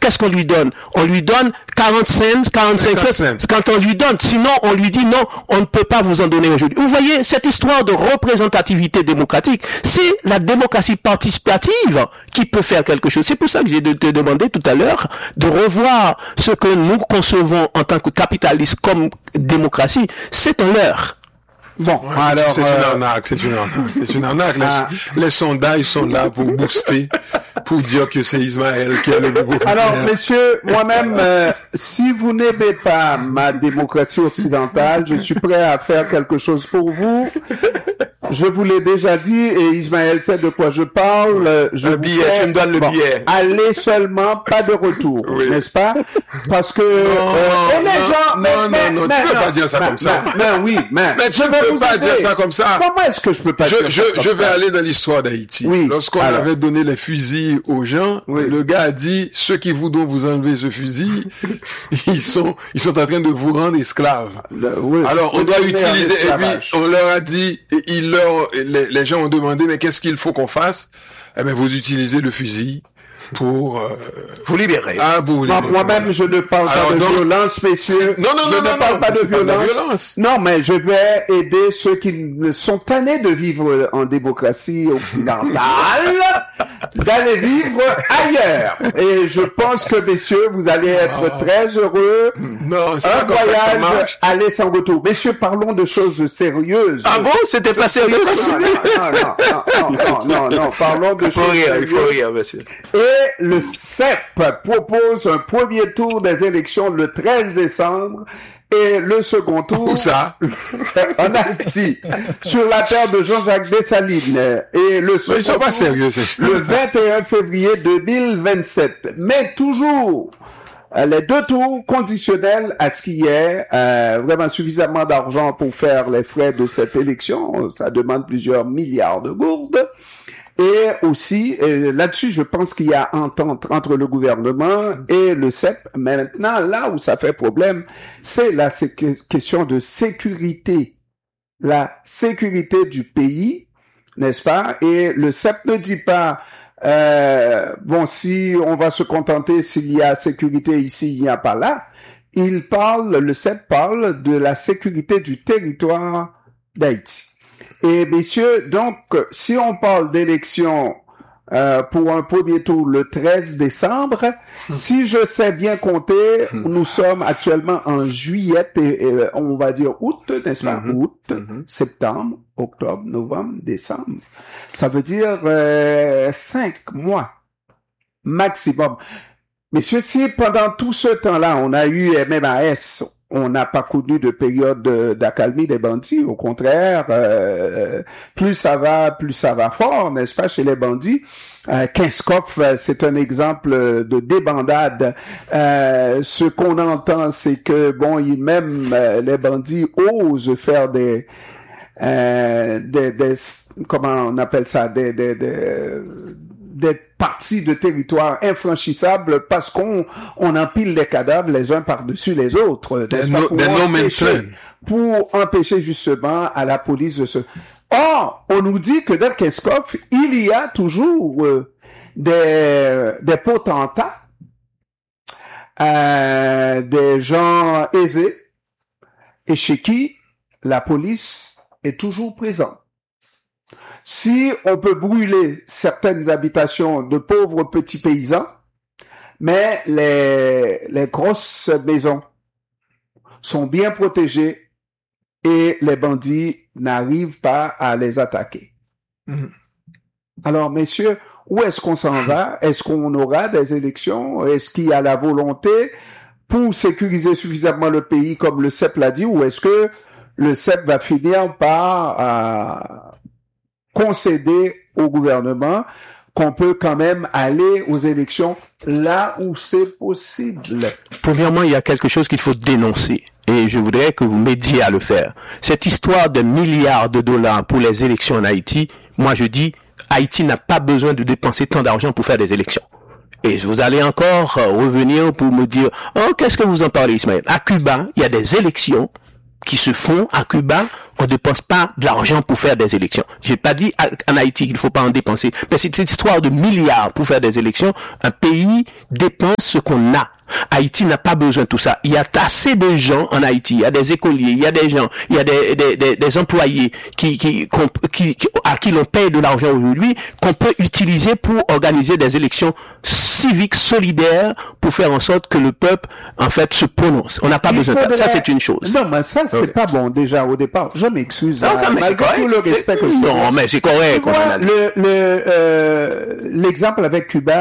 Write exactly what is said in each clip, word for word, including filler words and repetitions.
qu'est-ce qu'on lui donne? On lui donne quarante cents, quarante-cinq cents. Quand on lui donne, sinon on lui dit non, on ne peut pas vous en donner aujourd'hui. Vous voyez, cette histoire de représentativité démocratique, c'est la démocratie participative qui peut faire quelque chose. C'est pour ça que j'ai de te demander tout à l'heure de revoir ce que nous concevons en tant que capitalistes comme démocratie. C'est un leurre. Bon, ouais, alors... C'est euh... une arnaque, c'est une arnaque. C'est une arnaque. Les, ah. les sondages sont là pour booster, pour dire que c'est Ismaël qui est le nouveau. Alors, messieurs, moi-même, euh, si vous n'aimez pas ma démocratie occidentale, je suis prêt à faire quelque chose pour vous. Je vous l'ai déjà dit, et Ismaël sait de quoi je parle. Je le billet, fais... tu me donnes le bon, billet. Allez seulement, pas de retour, oui. N'est-ce pas? Parce que... Non, euh, et les non, gens... non, mais, non, mais, non, mais, tu peux non, pas dire ça mais, comme ça. Mais, mais oui, mais... Mais tu peux pas dire ça comme ça. Comment est-ce que je peux pas je, dire je, ça comme Je vais ça? aller dans l'histoire d'Haïti. Oui. Lorsqu'on Alors. avait donné les fusils aux gens, oui. le gars a dit, ceux qui voudront vous enlever ce fusil, ils sont, ils sont en train de vous rendre esclaves. Le, oui. Alors, on doit utiliser, et puis, on leur a dit, et ils leur, les, les gens ont demandé, mais qu'est-ce qu'il faut qu'on fasse? Eh bien, vous utilisez le fusil pour euh, vous libérer. Ah, vous libérer. Moi-même, je ne parle Alors, pas de donc, violence, messieurs. Non, non, je non, ne non, parle non, pas de violence. pas de violence. Non, mais je vais aider ceux qui sont tannés de vivre en démocratie occidentale d'aller vivre ailleurs. Et je pense que, messieurs, vous allez être oh. très heureux. Non, c'est un pas comme ça que ça marche. Aller sans retour. Messieurs, parlons de choses sérieuses. Ah bon? C'était pas sérieux? Non, non, non, non, non, non, non, parlons de il faut choses rire, sérieuses. Il faut rire, monsieur. Et le C E P propose un premier tour des élections le treize décembre et le second tour Où ça? en Haïti, sur la terre de Jean-Jacques Dessalines. Et le second ils sont pas tour, sérieux, c'est le vingt et un février deux mille vingt-sept. Mais toujours les deux tours conditionnels à ce qu'il y ait euh, vraiment suffisamment d'argent pour faire les frais de cette élection. Ça demande plusieurs milliards de gourdes. Et aussi, euh, là-dessus, je pense qu'il y a entente entre le gouvernement et le C E P. Mais maintenant, là où ça fait problème, c'est la sé- question de sécurité. La sécurité du pays, n'est-ce pas? Et le C E P ne dit pas, euh, bon, si on va se contenter s'il y a sécurité ici, il n'y a pas là. Il parle, le C E P parle de la sécurité du territoire d'Haïti. Et messieurs, donc, si on parle d'élection euh, pour un premier tour le treize décembre, mmh. si je sais bien compter, mmh. nous sommes actuellement en juillet et, et on va dire août, n'est-ce pas? Mmh. Août, mmh. septembre, octobre, novembre, décembre. Ça veut dire euh, cinq mois maximum. Messieurs, si pendant tout ce temps-là, on a eu M M A S, on n'a pas connu de période d'accalmie des bandits. Au contraire, euh, plus ça va, plus ça va fort, n'est-ce pas, chez les bandits. Euh, Kinskov, c'est un exemple de débandade. Euh, ce qu'on entend, c'est que, bon, ils, même euh, les bandits osent faire des, euh, des, des, comment on appelle ça, des, des, des des parties de territoire infranchissables parce qu'on on empile les cadavres les uns par-dessus les autres. Des no, pour, no empêcher, pour empêcher justement à la police de se... Or, on nous dit que dans Kinskov, il y a toujours euh, des, des potentats, euh, des gens aisés, et chez qui la police est toujours présente. Si on peut brûler certaines habitations de pauvres petits paysans, mais les, les grosses maisons sont bien protégées et les bandits n'arrivent pas à les attaquer. Mmh. Alors, messieurs, où est-ce qu'on s'en va? Est-ce qu'on aura des élections? Est-ce qu'il y a la volonté pour sécuriser suffisamment le pays, comme le C E P l'a dit, ou est-ce que le C E P va finir par... Euh, concéder au gouvernement qu'on peut quand même aller aux élections là où c'est possible. Premièrement, il y a quelque chose qu'il faut dénoncer. Et je voudrais que vous m'aidiez à le faire. Cette histoire de milliards de dollars pour les élections en Haïti, moi je dis, Haïti n'a pas besoin de dépenser tant d'argent pour faire des élections. Et vous allez encore revenir pour me dire, oh, qu'est-ce que vous en parlez, Ismaël? À Cuba, il y a des élections qui se font à Cuba, on ne dépense pas de l'argent pour faire des élections. J'ai pas dit en Haïti qu'il ne faut pas en dépenser, mais c'est cette histoire de milliards pour faire des élections. Un pays dépense ce qu'on a. Haïti n'a pas besoin de tout ça. Il y a assez de gens en Haïti. Il y a des écoliers, il y a des gens, il y a des, des, des, des employés qui, qui, qui, qui, à qui l'on paye de l'argent aujourd'hui, qu'on peut utiliser pour organiser des élections civiques, solidaires, pour faire en sorte que le peuple, en fait, se prononce. On n'a pas il besoin faudrait... de ça. Ça, c'est une chose. Non, mais ça, c'est okay. pas bon, déjà, au départ. Je m'excuse. Non, hein, mais c'est correct. Tout le respect que je non, mais c'est correct. Vois, le, le, euh, l'exemple avec Cuba,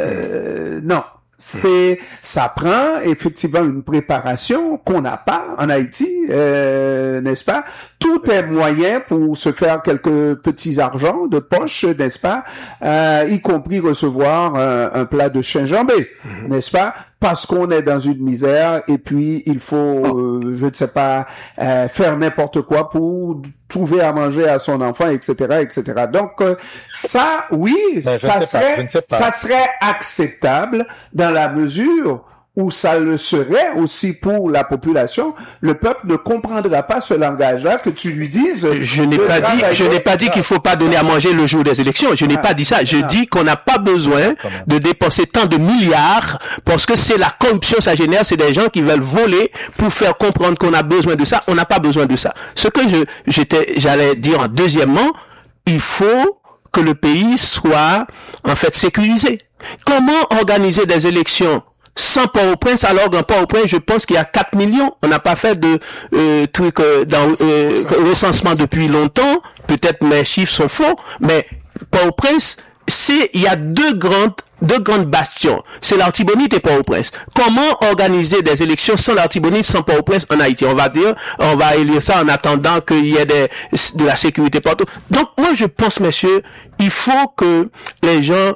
euh, non. C'est, ça prend effectivement une préparation qu'on n'a pas en Haïti, euh, n'est-ce pas? Tout est moyen pour se faire quelques petits argents de poche, n'est-ce pas? Euh, y compris recevoir un, un plat de chien-jambé, mm-hmm. n'est-ce pas? Parce qu'on est dans une misère et puis il faut, euh, je ne sais pas, euh, faire n'importe quoi pour trouver à manger à son enfant, et cetera, et cetera. Donc euh, ça, oui, ben, ça serait, pas, ça serait acceptable dans la mesure où ça le serait aussi pour la population. Le peuple ne comprendra pas ce langage-là que tu lui dises. Je n'ai pas dit, je n'ai pas dit qu'il faut pas donner à manger le jour des élections. Je n'ai ah, pas dit ça. Je ah. dis qu'on n'a pas besoin de dépenser tant de milliards parce que c'est la corruption, ça génère. C'est des gens qui veulent voler pour faire comprendre qu'on a besoin de ça. On n'a pas besoin de ça. Ce que je, j'étais, j'allais dire deuxièmement, il faut que le pays soit, en fait, sécurisé. Comment organiser des élections sans Port-au-Prince, alors qu'en Port-au-Prince, je pense qu'il y a quatre millions. On n'a pas fait de euh, truc euh, dans euh, recensement depuis longtemps. Peut-être mes chiffres sont faux, mais Port-au-Prince, c'est il y a deux grandes deux grandes bastions. C'est l'Artibonite et Port-au-Prince. Comment organiser des élections sans l'Artibonite, sans Port-au-Prince en Haïti? On va dire, on va élire ça en attendant qu'il y ait des, de la sécurité partout. Donc, moi, je pense, messieurs, il faut que les gens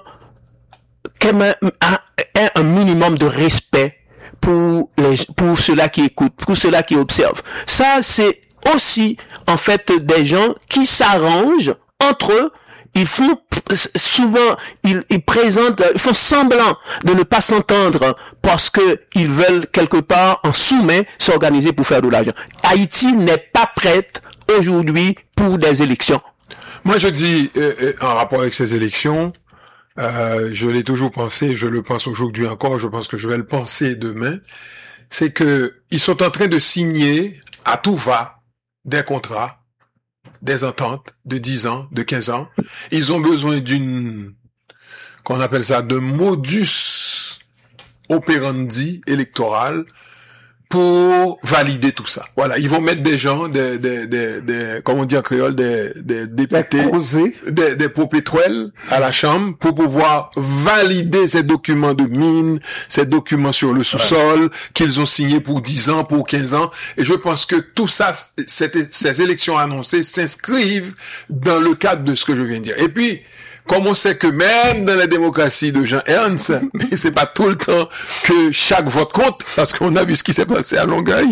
aient un minimum de respect pour les, pour ceux-là qui écoutent, pour ceux-là qui observent. Ça, c'est aussi, en fait, des gens qui s'arrangent entre eux. Ils font souvent, ils, ils présentent, ils font semblant de ne pas s'entendre parce que ils veulent quelque part en sous-main s'organiser pour faire de l'argent. Haïti n'est pas prête aujourd'hui pour des élections. Moi, je dis, euh, euh, en rapport avec ces élections, euh, je l'ai toujours pensé, je le pense aujourd'hui encore, je pense que je vais le penser demain, c'est que ils sont en train de signer à tout va des contrats, des ententes de dix ans, de quinze ans. Ils ont besoin d'une, qu'on appelle ça, de modus operandi électoral pour valider tout ça. Voilà, ils vont mettre des gens, des, des, des, des comment on dit en créole, des, des députés, des, des popétruels à la Chambre pour pouvoir valider ces documents de mine, ces documents sur le sous-sol, ouais, qu'ils ont signés pour dix ans, pour quinze ans. Et je pense que tout ça, cette, ces élections annoncées s'inscrivent dans le cadre de ce que je viens de dire. Et puis, comme on sait que même dans la démocratie de Jean Ernst, c'est pas tout le temps que chaque vote compte, parce qu'on a vu ce qui s'est passé à Longueuil.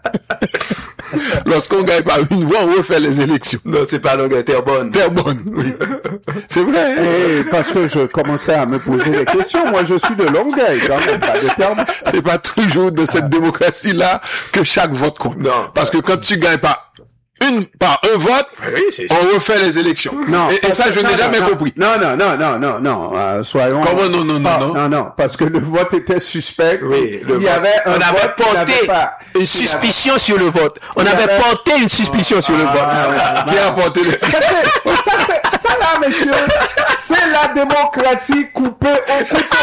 Lorsqu'on gagne par une voix, on refait les élections. Non, c'est pas Longueuil, Terrebonne. Terrebonne, oui. C'est vrai. Et parce que je commençais à me poser des questions. Moi, je suis de Longueuil, quand même, pas de Terrebonne. C'est pas toujours de cette démocratie-là que chaque vote compte. Non. Parce que quand tu gagnes par une, par un vote, oui, on refait les élections. Non, et, et ça, je n'ai jamais non, compris. Non, non, non, non, non, non, euh, soyons... Comment non, non, non, pas, non? Non, non, parce que le vote était suspect. Oui, il y vote. avait un on avait vote porté pas, une suspicion avait... sur le vote. On avait, avait porté une suspicion ah, sur le vote. Ah, qui a porté les... ça, c'est, ça là, messieurs, c'est la démocratie coupée au couteau.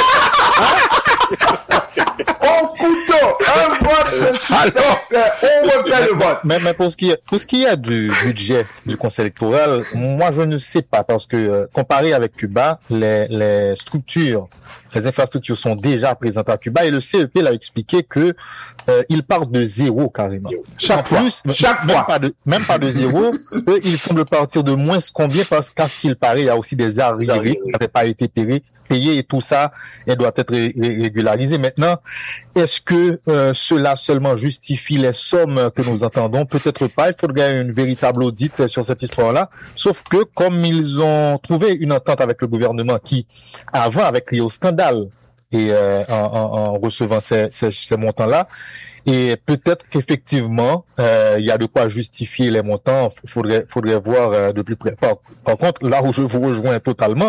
Hein? Au couteau, un vote suspect, on refait le vote. Mais, mais pour ce qui est, pour ce qui est du budget du Conseil électoral, moi je ne sais pas parce que euh, comparé avec Cuba, les, les structures, les infrastructures sont déjà présentes à Cuba et le C E P l'a expliqué que euh, ils partent de zéro carrément. Chaque en fois, plus, chaque même fois. pas de, même pas de zéro, eux ils semblent partir de moins combien parce qu'à ce qu'il paraît, il y a aussi des arriérés qui n'avaient pas été payés, payés et tout ça, et doit être ré- régularisé. Maintenant, est-ce que euh, cela seulement justifie les sommes que nous entendons? Peut-être pas. Il faudrait une véritable audit sur cette histoire-là. Sauf que comme ils ont trouvé une entente avec le gouvernement qui, avant, avait crié au scandale et euh, en, en, en recevant ces, ces, ces montants-là. Et peut-être qu'effectivement, euh, il y a de quoi justifier les montants. Faudrait, faudrait voir euh, de plus près. Par, par contre, là où je vous rejoins totalement,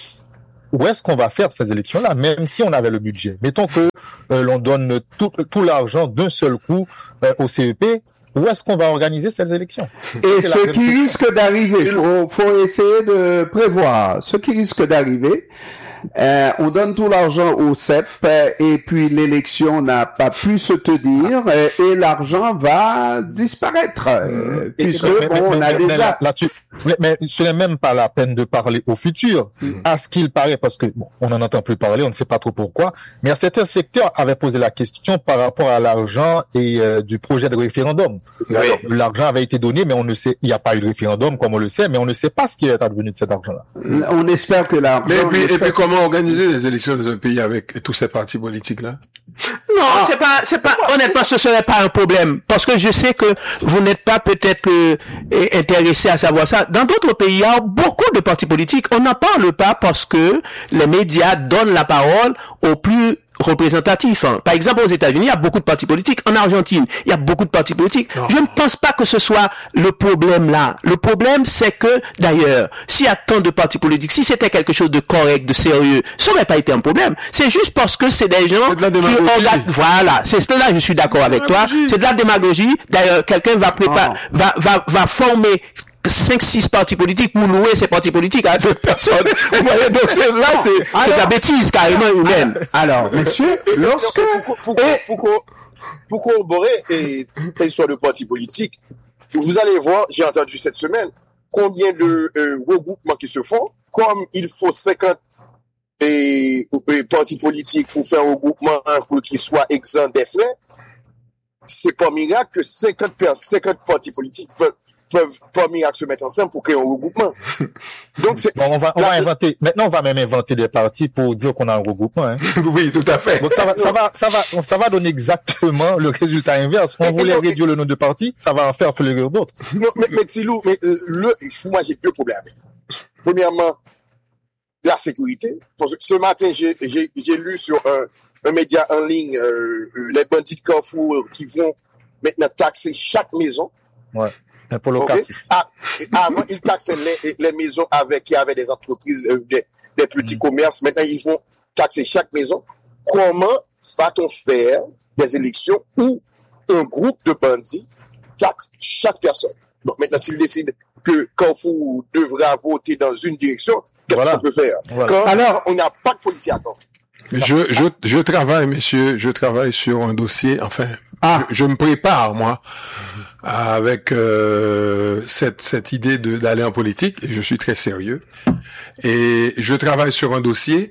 où est-ce qu'on va faire ces élections-là, même si on avait le budget? Mettons que euh, l'on donne tout, tout l'argent d'un seul coup euh, au C E P. Où est-ce qu'on va organiser ces élections? Et ce qui risque d'arriver, faut, faut essayer de prévoir. Ce qui risque d'arriver, euh, on donne tout l'argent au C E P euh, et puis l'élection n'a pas pu se tenir euh, et l'argent va disparaître euh, puisque mais, bon, mais, on a mais, déjà. Là, là, tu, mais, mais ce n'est même pas la peine de parler au futur. Mm. À ce qu'il paraît, parce que bon, on n'en entend plus parler, on ne sait pas trop pourquoi. Mais certains secteurs avaient posé la question par rapport à l'argent et euh, du projet de référendum. Oui. L'argent avait été donné, mais on ne sait, il n'y a pas eu de référendum, comme on le sait, mais on ne sait pas ce qui est advenu de cet argent-là. On espère que l'argent. Mais et puis, et puis comment organiser les élections dans un pays avec tous ces partis politiques-là? Non, ah. c'est pas, c'est pas, honnêtement, ce serait pas un problème. Parce que je sais que vous n'êtes pas peut-être euh, intéressé à savoir ça. Dans d'autres pays, il y a beaucoup de partis politiques. On n'en parle pas parce que les médias donnent la parole aux plus représentatif. Hein. Par exemple, aux États-Unis, il y a beaucoup de partis politiques. En Argentine, il y a beaucoup de partis politiques. Non. Je ne pense pas que ce soit le problème là. Le problème, c'est que, d'ailleurs, s'il y a tant de partis politiques, si c'était quelque chose de correct, de sérieux, ça n'aurait pas été un problème. C'est juste parce que c'est des gens de qui ont... Voilà, c'est cela, je suis d'accord avec toi. C'est de la démagogie. D'ailleurs, quelqu'un va préparer, va, va, va former cinq six partis politiques pour louer ces partis politiques à d'autres personnes. Vous voyez, donc c'est, là, c'est, alors, c'est de la bêtise carrément humaine. Alors, monsieur, lorsque... Pour, pour, pour, pour, pour corroborer l'histoire de partis politiques, vous allez voir, j'ai entendu cette semaine, combien de euh, regroupements qui se font, comme il faut cinquante et, et, partis politiques pour faire un regroupement pour qu'ils soient exempts des frais, c'est pas miracle que cinquante, cinquante partis politiques veulent peuvent pas miracle se mettre ensemble pour créer un regroupement. Donc c'est bon, on va on la... va inventer maintenant on va même inventer des partis pour dire qu'on a un regroupement hein. Oui, tout à fait. Donc ça va ça va ça va ça va donner exactement le résultat inverse. On voulait donc, réduire le nombre de partis, ça va en faire fleurir d'autres. Non mais mais Tilou, mais euh, le moi j'ai deux problèmes. Premièrement, la sécurité. Parce que ce matin j'ai j'ai j'ai lu sur un un média en ligne euh, les bandits de Carrefour qui vont maintenant taxer chaque maison. Ouais. Pour locatif. Okay. Ah, avant, ils taxaient les, les maisons avec, qui avaient des entreprises, euh, des, des petits mmh. commerces. Maintenant, ils vont taxer chaque maison. Comment va-t-on faire des élections où un groupe de bandits taxe chaque personne? Donc, maintenant, s'ils décident que Carrefour devra voter dans une direction, qu'est-ce voilà. qu'on peut faire? Voilà. Quand alors, on n'a pas de policiers à Carrefour. Je, je, je travaille, messieurs, je travaille sur un dossier, enfin, ah. je, je me prépare, moi, avec euh, cette, cette idée de, d'aller en politique, et je suis très sérieux, et je travaille sur un dossier,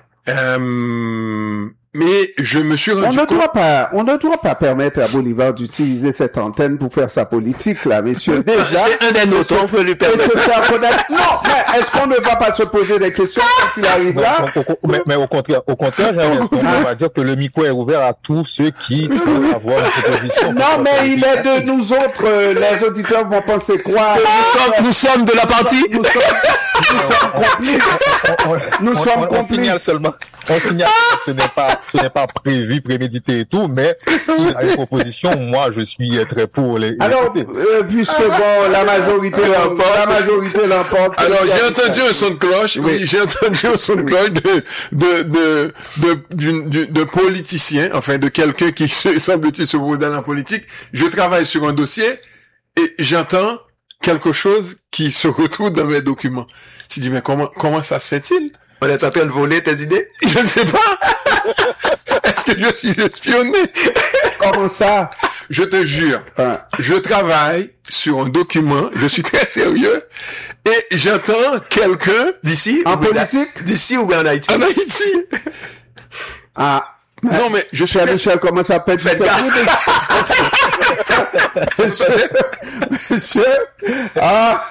euh, mais je me suis rendu on ne compte... doit pas, on ne doit pas permettre à Bolivar d'utiliser cette antenne pour faire sa politique, là, messieurs. Déjà, c'est un des nôtres, on peut lui permettre. Non, mais est-ce qu'on ne va pas se poser des questions quand il arrive là? Mais, mais au contraire, au contraire, on va dire que le micro est ouvert à tous ceux qui veulent avoir une proposition. Non, mais il est de nous autres, euh, les auditeurs vont penser quoi? Nous sommes, nous sommes de la partie? Nous sommes, nous sommes complices. Nous sommes on, on, on signale seulement, on signale que ce n'est pas, ce n'est pas prévu, prémédité et tout, mais s'il y a une proposition, moi, je suis très pour les, alors, euh, puisque bon, la majorité l'emporte, la majorité l'emporte. Alors, j'ai entendu un son de cloche, oui, oui j'ai entendu un son de cloche de, de, de, de, d'une, de, de politicien, enfin, de quelqu'un qui semble-t-il se trouve dans la politique. Je travaille sur un dossier et j'entends quelque chose qui se retrouve dans mes documents. Je dis, mais comment, comment ça se fait-il? On est en train de voler tes idées? Je ne sais pas. Est-ce que je suis espionné? Comment ça? Je te jure, ah. je travaille sur un document, je suis très sérieux, et j'entends quelqu'un d'ici... En politique? D'ici ou bien en Haïti? En Haïti. Ah. Non, mais je suis... Michel, comment ça s'appelle? Monsieur, monsieur, ah,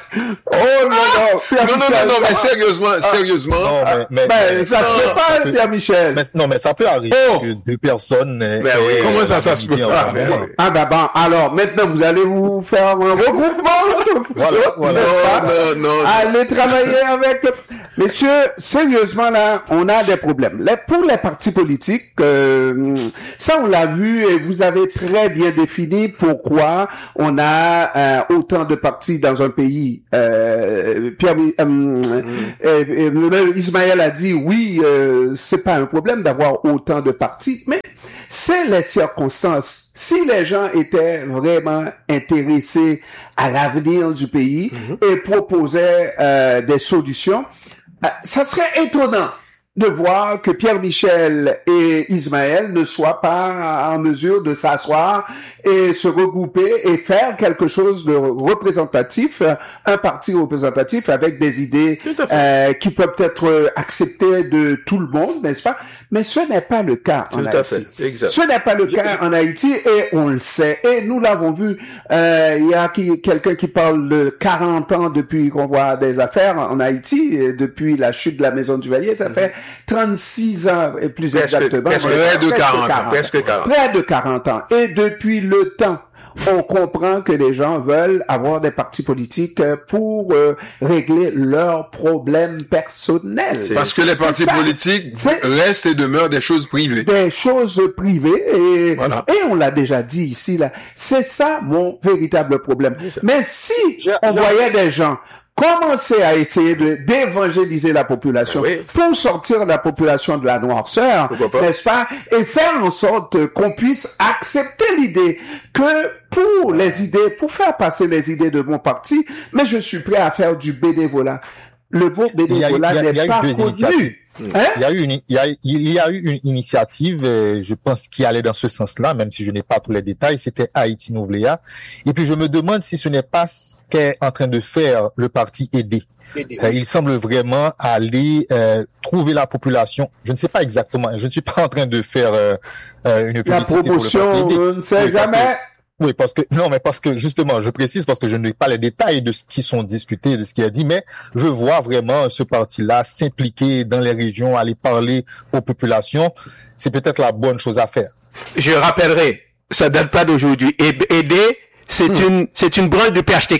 Oh non, non, Pierre Non, non, Michel. non, non, mais sérieusement, Ah. sérieusement. Non, mais, mais, Ben, ça se fait pas, mais- Pierre Michel. mais- non, mais ça peut arriver Oh. que deux personnes. euh, Ben oui, aient comment ça, ça la se peut dignité pas? ensemble. Ah ben bon, alors maintenant vous allez vous faire un regroupement. Voilà, voilà. n'est-ce pas? Non, non, non. Allez travailler avec. Messieurs, sérieusement là, on a des problèmes. Les- pour les partis politiques, euh, ça on l'a vu et vous avez très bien défini pourquoi on a euh, autant de partis dans un pays. Euh, Pierre, euh, Mm. euh, euh, Ismaël a dit oui, euh, c'est pas un problème d'avoir autant de partis, mais c'est les circonstances. Si les gens étaient vraiment intéressés à l'avenir du pays Mm-hmm. et proposaient euh, des solutions, euh, ça serait étonnant de voir que Pierre Michel et Ismaël ne soient pas en mesure de s'asseoir et se regrouper et faire quelque chose de représentatif, euh, un parti représentatif avec des idées euh, qui peuvent être acceptées de tout le monde, n'est-ce pas? Mais ce n'est pas le cas en Tout à Haïti. fait, exact. Ce n'est pas le cas en Haïti et on le sait. Et nous l'avons vu, euh, il y a qui, quelqu'un qui parle de quarante ans depuis qu'on voit des affaires en Haïti, et depuis la chute de la Maison du Valier, ça fait trente-six ans et plus Presque- exactement. presque- près de quarante ans, presque quarante. Près de quarante ans. Et depuis le temps, on comprend que les gens veulent avoir des partis politiques pour euh, régler leurs problèmes personnels. Parce que les C'est partis ça. politiques C'est- restent et demeurent des choses privées. des choses privées et, Voilà. et on l'a déjà dit ici là. C'est ça mon véritable problème. Mais si J'ai- on j'ai- voyait des gens commencer à essayer de d'évangéliser la population Oui. pour sortir la population de la noirceur, Pourquoi pas? n'est-ce pas, et faire en sorte qu'on puisse accepter l'idée que pour les idées, pour faire passer les idées de mon parti, mais je suis prêt à faire du bénévolat. Le mot Il y a eu- bénévolat il y a- il y n'est a eu pas deux initiatives. connu. Hein? Il y a eu une, il y a, il y a eu une initiative, euh, je pense, qui allait dans ce sens-là, même si je n'ai pas tous les détails. C'était Haïti Nouveléa. Et puis je me demande si ce n'est pas ce qu'est en train de faire le parti Aider. Aider. Euh, il semble vraiment aller euh, trouver la population. Je ne sais pas exactement. Je ne suis pas en train de faire euh, euh, une La publicité promotion, pour le parti Aider. on ne sait Oui, parce que- jamais. Oui, parce que non, mais parce que justement, je précise parce que je n'ai pas les détails de ce qui sont discutés, de ce qui est dit, mais je vois vraiment ce parti-là s'impliquer dans les régions, aller parler aux populations. C'est peut-être la bonne chose à faire. Je rappellerai, ça date pas d'aujourd'hui. Et- Aider, c'est une, c'est une branche du P H T K.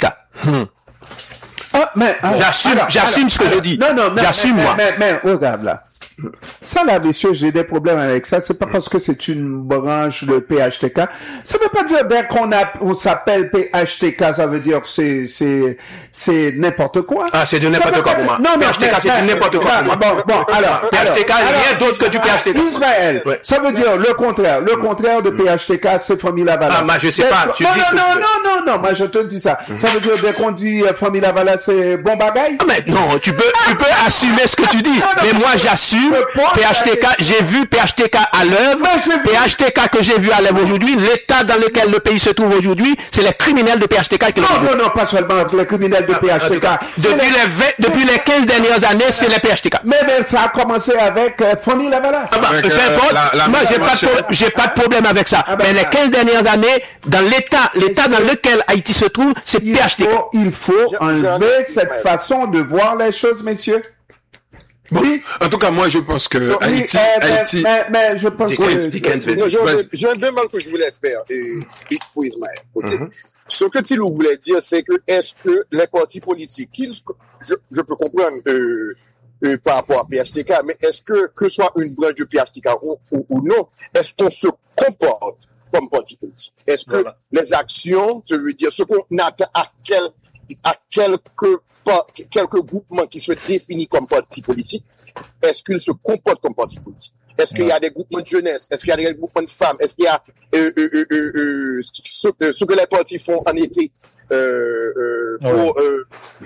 Ah, mais, alors, J'assume- alors, j'assume alors, ce que je alors, dis. Non, non, mais, J'assume, mais, moi. Mais, mais, mais, regarde là. Ça là, messieurs, j'ai des problèmes avec ça. C'est pas parce que c'est une branche de P H T K. Ça veut pas dire dès qu'on a, on s'appelle P H T K, ça veut dire que c'est, c'est, c'est n'importe quoi. Ah, c'est du Ça n'importe veut quoi pas pour moi. dire- Non, P non, H T K, mais- c'est du mais- n'importe quoi pour moi. Bon, bon, alors. P H T K, alors, rien alors, d'autre que du P H T K. Ismaël, Ouais. ça veut dire le contraire. Le contraire de P H T K, c'est Famille Lavalas. Ah, moi, je sais pas. Tu non, dis ce que non, tu non, veux. non, non, non, moi, je te dis ça. Ça veut dire dès qu'on dit euh, Famille Lavalas, c'est bon bagaille. Ah, mais non, tu peux, tu peux assumer ce que tu dis. non, Mais moi, j'assume je pense P H T K, j'ai vu P H T K à l'œuvre. Mais j'ai vu- P H T K que j'ai vu à l'œuvre aujourd'hui, l'état dans lequel le pays se trouve aujourd'hui, c'est les criminels de P H T K qui l'ont Non, vu. non, non, pas seulement les criminels de P H T K. C'est Depuis les- les vingt, depuis les quinze dernières années, c'est les P H T K. Mais, mais ça a commencé avec euh, Famille Lavalas. Ah bah, Avec, peu euh, importe. la- la- Moi, j'ai la- pas, de pro- j'ai pas de problème avec ça. Ah bah, Mais les ah. quinze dernières années, dans l'état, l'état dans lequel Haïti se trouve, c'est Il P H T K. faut, il faut J'ai- enlever j'ai un- cette ouais. façon de voir les choses, messieurs. Bon, Oui. en tout cas, moi, je pense que Oui, Haïti, euh, mais, Haïti, mais, mais je pense Dickens, que... Dickens, Non, j'ai un Vas-y. dé- j'ai un débat que je voulais faire et, et pour Ismaël. ok? Ce que Thilo voulait dire, c'est que est-ce que les partis politiques, qu'ils- je, je peux comprendre euh, euh, par rapport à P H T K, mais est-ce que que soit une branche de P H T K ou, ou, ou non, est-ce qu'on se comporte comme parti politique? Est-ce que Voilà. les actions, je veux dire, ce qu'on attend à quel à quelques pas- quelques groupements qui se définissent comme parti politique, est-ce qu'ils se comportent comme parti politique? Est-ce qu'il y a des groupements de jeunesse? Est-ce qu'il y a des groupements de femmes? Est-ce qu'il y a euh, euh, euh, euh, euh, ce, euh, ce que les partis font en été euh, euh, pour, euh,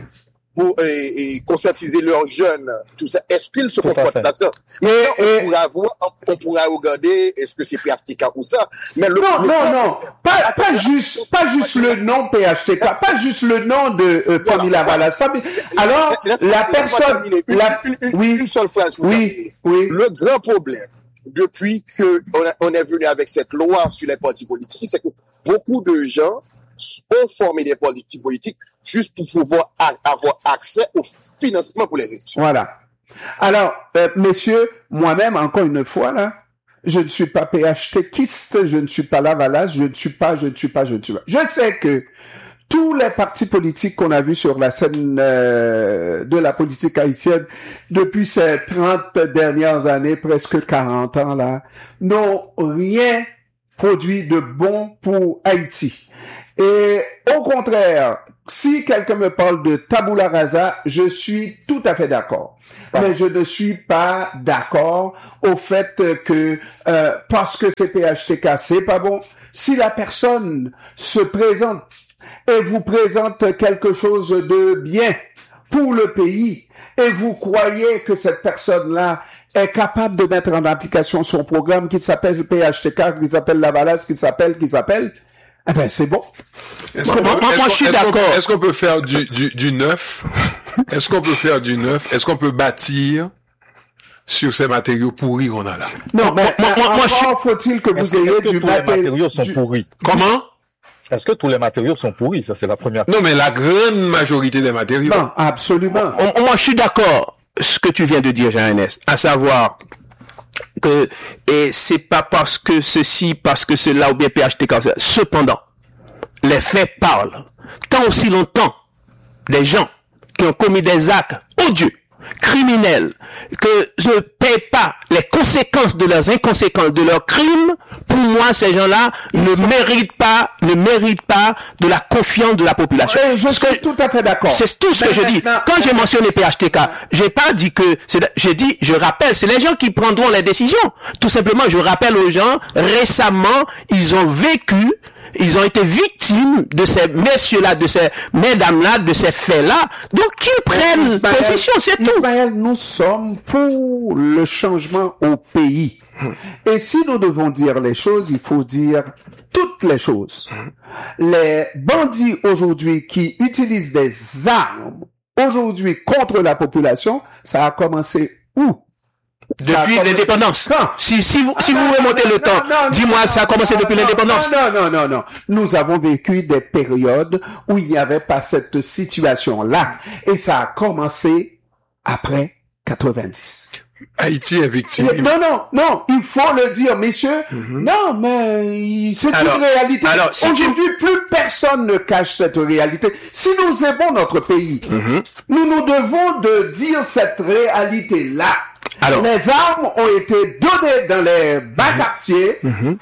pour euh, et conscientiser leurs jeunes, tout ça? Est-ce qu'ils se Tout à comportent fait. là-dedans? Mais, On et- pourra voir, on pourra regarder, est-ce que c'est P H T K ou ça? Mais le, Non, le- non, non, pas, pas juste, pas juste le nom P H T K, pas juste le nom de euh, Famille Lavalas. Famille- Alors, Laisse-moi- la laisse-moi personne, terminer. Une, la, une- une- oui, une seule phrase. pour oui, terminer. oui. Le grand problème, depuis que on, a- on est venu avec cette loi sur les partis politiques, c'est que beaucoup de gens ont formé des partis politiques juste pour pouvoir a- avoir accès au financement pour les élections. Voilà. Alors, euh, messieurs, moi-même, encore une fois, là, je ne suis pas P H T quiste, je ne suis pas Lavalas, je ne suis pas, je ne suis pas, je ne suis pas. Je sais que tous les partis politiques qu'on a vus sur la scène euh, de la politique haïtienne depuis ces trente dernières années, presque quarante ans, là, n'ont rien produit de bon pour Haïti. Et au contraire, si quelqu'un me parle de tabula rasa, je suis tout à fait d'accord. Mais je ne suis pas d'accord au fait que euh, parce que c'est P H T K, c'est pas bon. Si la personne se présente et vous présente quelque chose de bien pour le pays et vous croyez que cette personne-là est capable de mettre en application son programme qui s'appelle P H T K, qui s'appelle Lavalas, qui s'appelle, qui s'appelle, eh ben c'est bon. Est-ce qu'on Moi, peut, moi, est-ce moi, qu'on- je suis est-ce qu'on- d'accord. Est-ce qu'on peut faire du, du, du neuf? Est-ce qu'on peut faire du neuf? Est-ce qu'on peut bâtir sur ces matériaux pourris qu'on a là? Non, mais moi, moi, moi, je suis- encore faut-il que Est-ce vous que, ayez est-ce que du tous les maté- matériaux sont du- pourris? Comment? Est-ce que tous les matériaux sont pourris? Ça, c'est la première Non, mais la grande majorité des matériaux. Non, absolument. On- Moi, je suis d'accord ce que tu viens de dire, Jean-Ernest, à savoir que et c'est pas parce que ceci, parce que cela ou bien P H T K. Cependant, les faits parlent. Tant aussi longtemps, des gens qui ont commis des actes odieux, criminels, que ne paient pas les conséquences de leurs inconséquences, de leurs crimes, pour moi, ces gens-là ne méritent pas, ne méritent pas de la confiance de la population. Et je Ce suis que- tout à fait d'accord. C'est tout ce Mais que je dis. maintenant- Quand j'ai mentionné P H T K, j'ai pas dit que c'est, j'ai dit, je rappelle, c'est les gens qui prendront les décisions. Tout simplement, je rappelle aux gens, récemment, ils ont vécu, ils ont été victimes de ces messieurs-là, de ces mesdames-là, de ces faits-là. Donc, qu'ils prennent Ismaël, position, c'est tout. Ismaël, nous sommes pour le changement au pays. Et si nous devons dire les choses, il faut dire toutes les choses. Les bandits aujourd'hui qui utilisent des armes aujourd'hui contre la population, ça a commencé où? Ça a Depuis commencé l'indépendance. quand? Si, si vous, si Ah, vous non, remontez non, le temps, non, non, dis-moi, non, ça a commencé non, depuis non, l'indépendance. Non, non, non, non. Nous avons vécu des périodes où il n'y avait pas cette situation-là. Et ça a commencé après quatre-vingt-dix. Haïti est victime. Non, non, non, il faut le dire, messieurs. Non, mais c'est Alors- une réalité. alors, si tu- Aujourd'hui, plus personne ne cache cette réalité. Si nous aimons notre pays, nous nous devons de dire cette réalité-là. Alors- Les armes ont été données dans les bas quartiers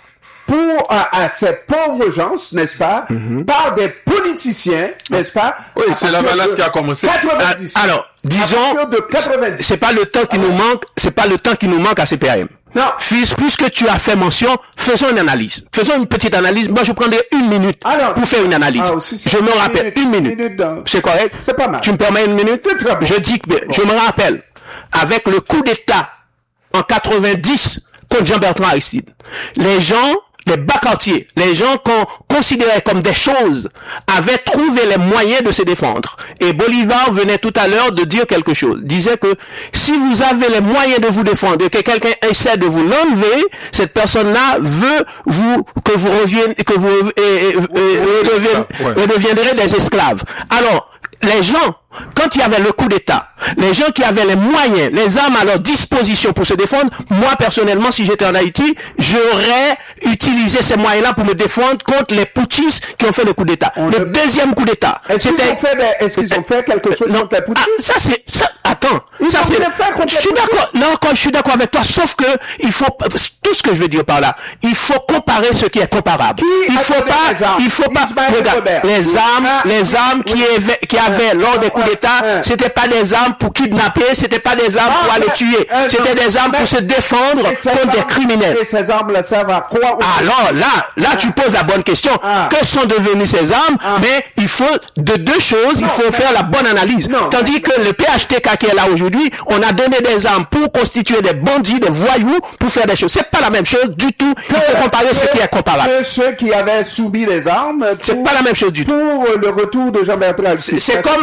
pour à, à ces pauvres gens, n'est-ce pas, par des politiciens, n'est-ce pas? Oui, à c'est partir Lavalas de qui a commencé. quatre-vingt-dix. Ah, alors, disons- À partir de quatre-vingt-dix. C'est pas le temps qui nous manque, c'est pas le temps qui nous manque à C P A M. Non. Fils, puisque tu as fait mention, faisons une analyse. Faisons une petite analyse. Moi, je prendrai une minute Alors, pour faire une analyse. ah, aussi, c'est je me une rappelle, minute, une une minute. minute dans- C'est correct? C'est pas mal. Tu me permets une minute? C'est très bon. Je dis que, je me rappelle, avec le coup d'État en quatre-vingt-dix contre Jean-Bertrand Aristide, les gens, les bas quartiers, les gens qu'on considérait comme des choses, avaient trouvé les moyens de se défendre. Et Bolivar venait tout à l'heure de dire quelque chose. Disait que si vous avez les moyens de vous défendre et que quelqu'un essaie de vous l'enlever, cette personne-là veut vous, que vous reviennent, que vous, et, et, et, redeviennent- Ouais. redeviendrez des esclaves. Alors, les gens, quand il y avait le coup d'État, les gens qui avaient les moyens, les armes à leur disposition pour se défendre, moi personnellement, si j'étais en Haïti, j'aurais utilisé ces moyens-là pour me défendre contre les putschistes qui ont fait le coup d'État. On Le le- deuxième coup d'État, Est-ce qu'ils c'était... ont fait, des- est-ce qu'ils ont fait quelque chose Non, contre les ah, putschistes? ça c'est ça. Attends, Ils ça ont c'est. rien fait contre Je les suis d'accord. putschistes. Non, quand je suis d'accord avec toi, sauf que il faut tout ce que je veux dire par là. Il faut comparer ce qui est comparable. Qui il a faut donné pas. les armes? Il faut pas. Ismaël Regarde, Robert. les armes, Ah, les armes qui oui. avaient, qui avaient lors des coups ah, d'État, ah. c'était pas des armes pour kidnapper, c'était pas des armes Ah, pour aller mais- tuer, euh, c'était non, des armes mais- pour se défendre Et ces contre des armes- criminels. Et ces armes-là servent à quoi? au- Alors là, là tu poses la bonne question. Ah. Que sont devenues ces armes? Ah. Mais il faut de deux choses, il Non, faut mais- faire la bonne analyse. Non, Tandis mais- que le P H T K qui est là aujourd'hui, on a donné des armes pour constituer des bandits, des voyous, pour faire des choses. C'est pas la même chose du tout. Il faut comparer ce qui est comparable. Que ceux qui avaient soumis les armes. C'est pour- pas la même chose du tout. Pour le retour de Jean-Bertrand Aristide. C'est pas comme, la c'est même- comme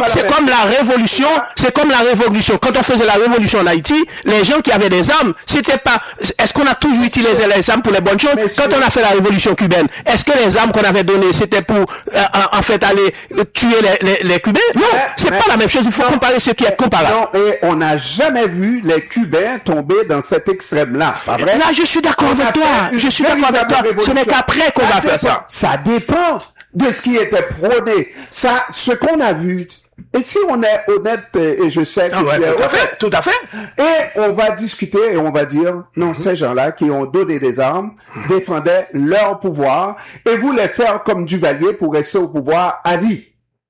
comme la révolution, c'est comme la révolution. Quand on faisait la révolution en Haïti, les gens qui avaient des armes, c'était pas, est-ce qu'on a toujours utilisé les armes pour les bonnes choses? Quand on a fait la révolution cubaine, est-ce que les armes qu'on avait données, c'était pour, euh, en fait, aller tuer les, les, les Cubains? Non, c'est pas la même chose. Il faut non, comparer ce qui est comparable. Non, et on n'a jamais vu les Cubains tomber dans cet extrême-là. Pas vrai? Là, je suis d'accord avec toi. Je suis d'accord avec toi. Ce n'est qu'après qu'on va faire ça. Ça dépend de ce qui était prôné. Ça, ce qu'on a vu. Et si on est honnête, et je sais que ah ouais, tout à fait, tout à fait. Et on va discuter et on va dire, non, ces gens-là qui ont donné des armes défendaient leur pouvoir et voulaient faire comme Duvalier pour rester au pouvoir à vie.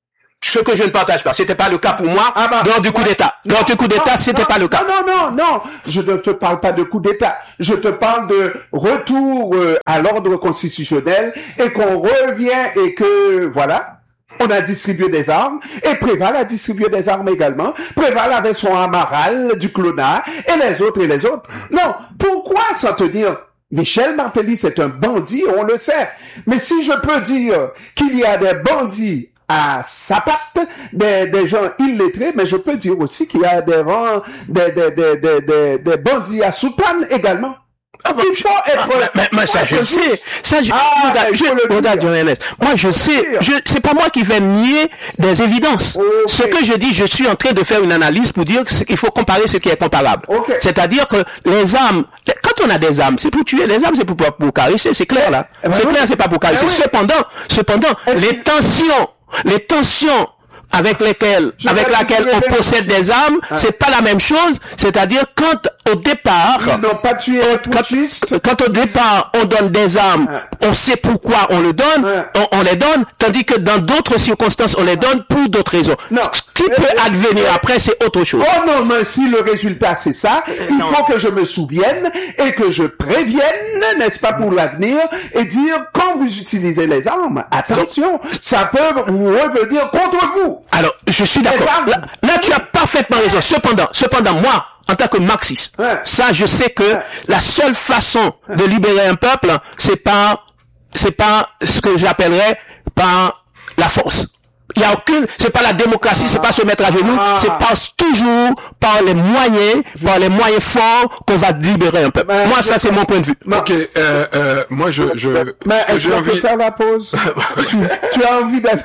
Ce que je ne partage pas, c'était pas le cas pour moi ah bah, lors du coup ouais, d'État. Lors du coup d'État, c'était pas le cas. Non, non, non, non. Je ne te parle pas de coup d'État. Je te parle de retour euh, à l'ordre constitutionnel et qu'on revient et que, voilà. On a distribué des armes, et Préval a distribué des armes également. Préval avait son Amaral, du Clonard, et les autres et les autres. Non, pourquoi s'en tenir? Michel Martelly, c'est un bandit, on le sait. Mais si je peux dire qu'il y a des bandits à sa patte, des, des gens illettrés, mais je peux dire aussi qu'il y a des, des, des, des, des, des, des bandits à soutane également. Ah bon, il faut être. Ah, mais, mais ça, je le sais. Ça, je, ah, regarde, je, regarde, journaliste. Moi, je sais. Je, c'est pas moi qui vais nier des évidences. Okay. Ce que je dis, je suis en train de faire une analyse pour dire qu'il faut comparer ce qui est comparable. Okay. C'est-à-dire que les armes, quand on a des armes, c'est pour tuer. Les armes, c'est pour, pour, pour caresser. C'est clair, là. Eh ben c'est oui. clair, c'est pas pour caresser. Eh oui. Cependant, cependant, Est-ce les tensions, les tensions, avec lesquelles, je avec laquelle on possède des armes, ah. c'est pas la même chose. C'est-à-dire quand au départ, ils n'ont pas tué quand, quand au départ on donne des armes, ah. on sait pourquoi on le donne, ah. on, on les donne, tandis que dans d'autres circonstances on les donne pour d'autres raisons. Non. Ce qui mais, peut mais, advenir mais, après, c'est autre chose. Oh non, mais si le résultat c'est ça, il non. faut que je me souvienne et que je prévienne, n'est-ce pas, pour l'avenir, et dire quand vous utilisez les armes, attention, Donc, ça peut vous revenir contre vous. Alors, je suis d'accord. Là, là, tu as parfaitement raison. Cependant, cependant, moi, en tant que marxiste, ouais. ça, je sais que ouais. la seule façon de libérer un peuple, c'est pas, c'est pas ce que j'appellerais par la force. Il y a aucune, c'est pas la démocratie, ah. c'est pas se mettre à genoux, ah. c'est passe toujours par les moyens, je... par les moyens forts qu'on va libérer un peuple. Mais moi, ça, c'est mon point de vue. Ok, euh, euh, moi, je, je, mais est-ce qu'on peut faire la pause? tu, tu as envie d'aller?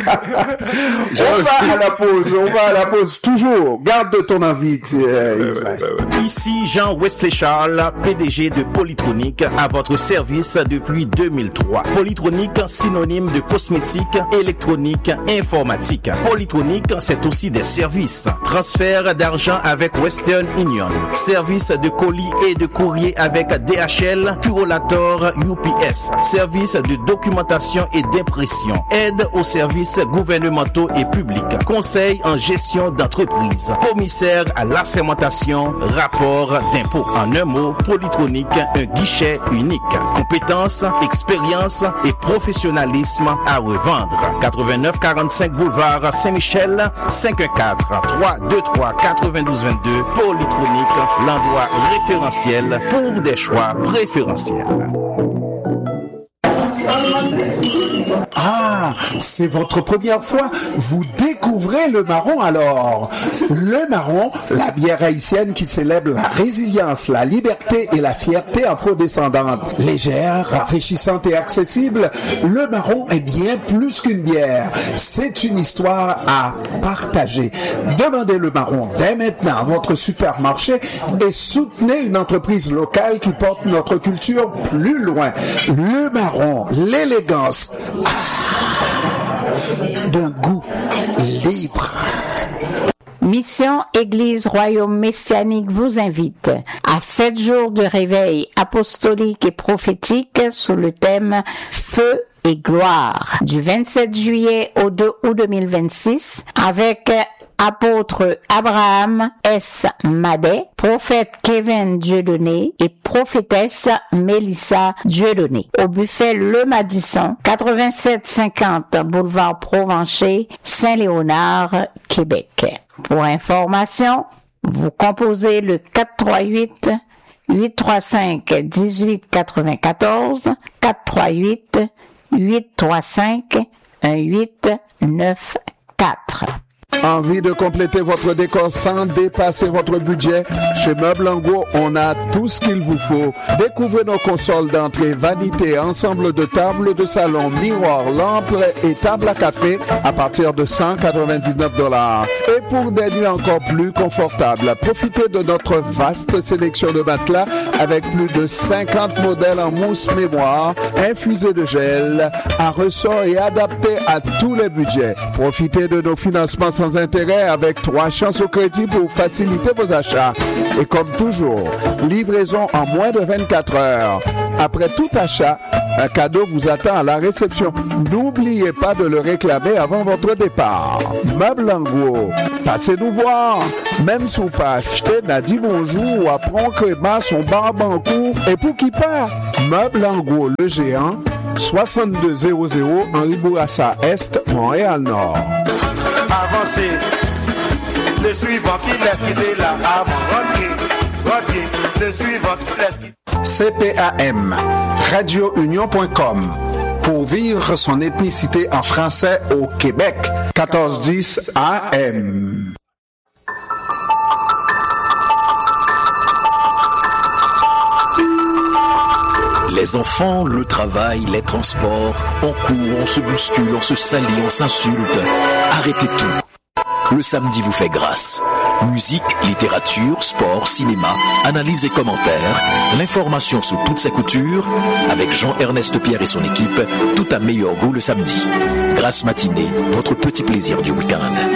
On va à la pause, on va à la pause, toujours. Garde ton envie, euh, ouais, ouais, ouais. Ici Jean Wesley Charles, P D G de Polytronic, à votre service depuis deux mille trois. Polytronic, synonyme de cosmétique, électronique, informatique. Polytronic, c'est aussi des services. Transfert d'argent avec Western Union. Service de colis et de courrier avec D H L, Purolator, U P S. Service de documentation et d'impression. Aide aux services gouvernementaux et publics. Conseil en gestion d'entreprise. Commissaire à l'assermentation. Rapport d'impôt. En un mot, Polytronic, un guichet unique. Compétences, expérience et professionnalisme à revendre. quatre-vingt-neuf quarante-cinq boulevard Saint-Michel, cinq un quatre, trois deux trois, quatre-vingt-douze vingt-deux, Polytronic, l'endroit référentiel pour des choix préférentiels. Ah, c'est votre première fois. Vous découvrez le marron alors. Le marron, la bière haïtienne qui célèbre la résilience, la liberté et la fierté afrodescendante. Légère, rafraîchissante et accessible, le marron est bien plus qu'une bière. C'est une histoire à partager. Demandez le marron dès maintenant à votre supermarché et soutenez une entreprise locale qui porte notre culture plus loin. Le marron, l'élégance d'un goût libre. Mission Église Royaume Messianique vous invite à sept jours de réveil apostolique et prophétique sous le thème Feu et gloire du vingt-sept juillet au deux août deux mille vingt-six avec apôtre Abraham S. Madet, prophète Kevin Dieudonné et prophétesse Mélissa Dieudonné. Au buffet Le Madison, quatre-vingt-sept cinquante boulevard Provencher, Saint-Léonard, Québec. Pour information, vous composez le quatre trois huit, huit trois cinq, dix-huit quatre-vingt-quatorze, quatre trois huit, huit trois cinq, un huit neuf quatre. Envie de compléter votre décor sans dépasser votre budget? Chez Meubles Angot, on a tout ce qu'il vous faut. Découvrez nos consoles d'entrée, vanité, ensemble de tables de salon, miroirs, lampes et tables à café à partir de cent quatre-vingt-dix-neuf dollars. Et pour des nuits encore plus confortables, profitez de notre vaste sélection de matelas avec plus de cinquante modèles en mousse mémoire, infusés de gel, à ressort et adaptés à tous les budgets. Profitez de nos financements sans intérêt avec trois chances au crédit pour faciliter vos achats. Et comme toujours, livraison en moins de vingt-quatre heures. Après tout achat, un cadeau vous attend à la réception. N'oubliez pas de le réclamer avant votre départ. Meubles Angot, passez nous voir. Même si vous pas acheté, n'a dit bonjour ou apprend créma son barbancourt. Et pour qui part? Meubles Angot, le géant, soixante-deux zéro zéro Henri Bourassa Est, Montréal-Nord. Avancez, le suivant qui laisse quitter là avant. Rentrer, rentrer, le suivant qui laisse quitter. C P A M, radio union point com. Pour vivre son ethnicité en français au Québec, quatorze dix A M. Les enfants, le travail, les transports, on court, on se bouscule, on se salit, on s'insulte. Arrêtez tout. Le samedi vous fait grâce. Musique, littérature, sport, cinéma, analyse et commentaires, l'information sous toutes ses coutures, avec Jean-Ernest Pierre et son équipe, tout à meilleur goût le samedi. Grâce matinée, votre petit plaisir du week-end.